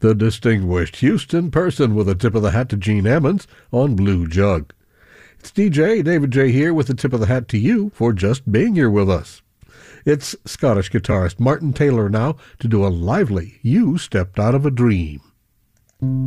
the distinguished Houston person with a tip of the hat to Gene Ammons on Blue Jug. It's DJ David J. here with a tip of the hat to you for just being here with us. It's Scottish guitarist Martin Taylor now to do a lively You Stepped Out of a Dream.